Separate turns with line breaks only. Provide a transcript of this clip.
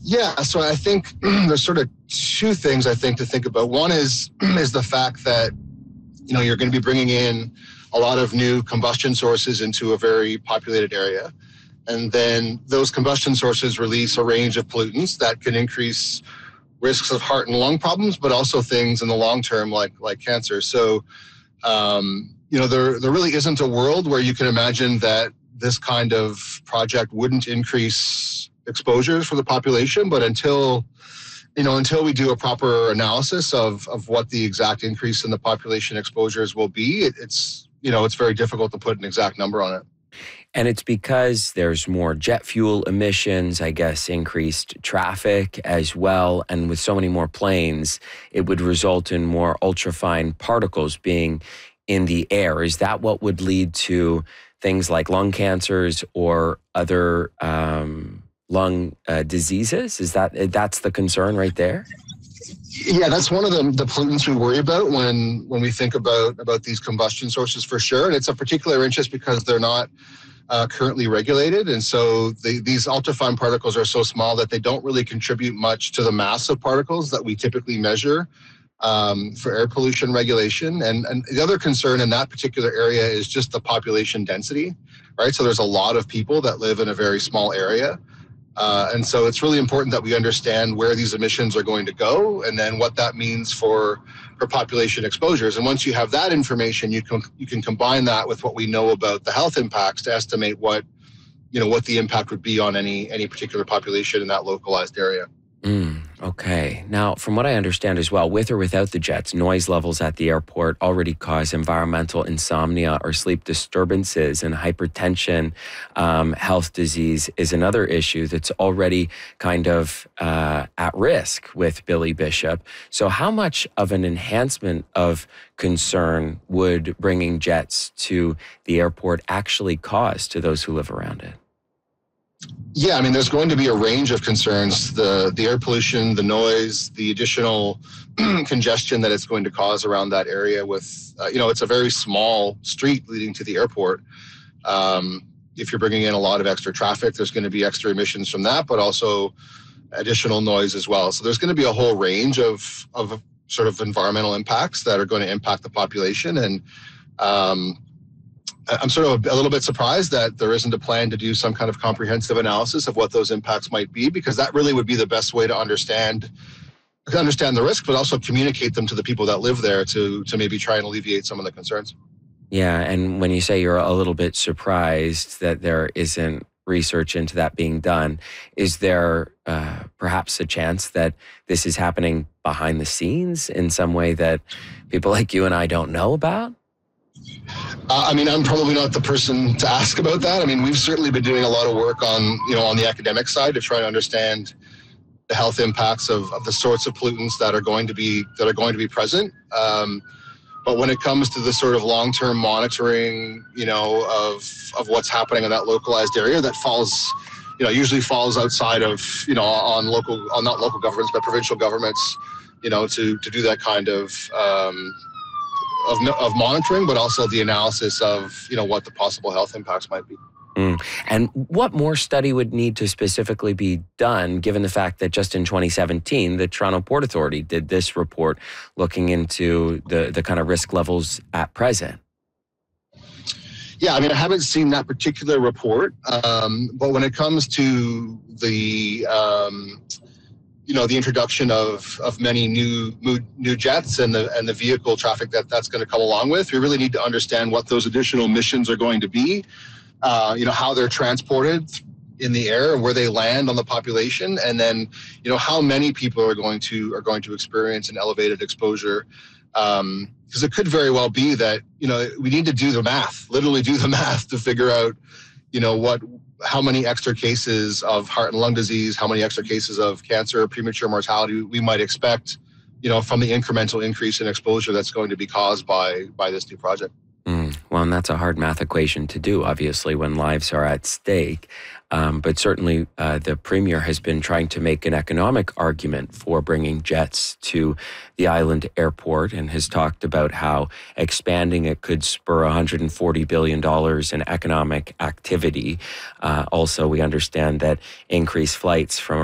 Yeah, so I think there's sort of two things I think to think about. One is the fact that you're going to be bringing in a lot of new combustion sources into a very populated area, and then those combustion sources release a range of pollutants that can increase risks of heart and lung problems, but also things in the long term like cancer. So there really isn't a world where you can imagine that this kind of project wouldn't increase exposures for the population, but until we do a proper analysis of what the exact increase in the population exposures will be, it's very difficult to put an exact number on it.
And it's because there's more jet fuel emissions, I guess, increased traffic as well. And with so many more planes, it would result in more ultrafine particles being in the air. Is that what would lead to things like lung cancers or other lung diseases? That's the concern right there?
Yeah, that's one of the pollutants we worry about when we think about these combustion sources, for sure. And it's of particular interest because they're not currently regulated. And so these ultrafine particles are so small that they don't really contribute much to the mass of particles that we typically measure for air pollution regulation. And the other concern in that particular area is just the population density, right? So there's a lot of people that live in a very small area. And so it's really important that we understand where these emissions are going to go and then what that means for population exposures. And once you have that information, you can combine that with what we know about the health impacts to estimate what the impact would be on any particular population in that localized area.
Okay. Now, from what I understand as well, with or without the jets, noise levels at the airport already cause environmental insomnia or sleep disturbances, and hypertension. Health disease is another issue that's already kind of at risk with Billy Bishop. So how much of an enhancement of concern would bringing jets to the airport actually cause to those who live around it?
Yeah, I mean, there's going to be a range of concerns: the air pollution, the noise, the additional congestion that it's going to cause around that area. With it's a very small street leading to the airport. If you're bringing in a lot of extra traffic, there's going to be extra emissions from that, but also additional noise as well. So there's going to be a whole range of sort of environmental impacts that are going to impact the population. And I'm sort of a little bit surprised that there isn't a plan to do some kind of comprehensive analysis of what those impacts might be, because that really would be the best way to understand the risk, but also communicate them to the people that live there to maybe try and alleviate some of the concerns.
Yeah, and when you say you're a little bit surprised that there isn't research into that being done, is there perhaps a chance that this is happening behind the scenes in some way that people like you and I don't know about?
I mean, I'm probably not the person to ask about that. I mean, we've certainly been doing a lot of work on the academic side to try to understand the health impacts of the sorts of pollutants that are going to be present. But when it comes to the sort of long-term monitoring, of what's happening in that localized area, that usually falls outside of, on not local governments, but provincial governments, to do that kind of monitoring, but also the analysis of, what the possible health impacts might be.
And what more study would need to specifically be done, given the fact that just in 2017, the Toronto Port Authority did this report looking into the kind of risk levels at present?
Yeah, I mean, I haven't seen that particular report, but when it comes to the introduction of many new jets and the vehicle traffic that's going to come along with, we really need to understand what those additional emissions are going to be, how they're transported in the air and where they land on the population, and then how many people are going to experience an elevated exposure. Because it could very well be that we need to literally do the math to figure out how many extra cases of heart and lung disease, how many extra cases of cancer, premature mortality we might expect, from the incremental increase in exposure that's going to be caused by this new project.
Well, and that's a hard math equation to do, obviously, when lives are at stake. But certainly the Premier has been trying to make an economic argument for bringing jets to the island airport and has talked about how expanding it could spur $140 billion in economic activity. Also, we understand that increased flights from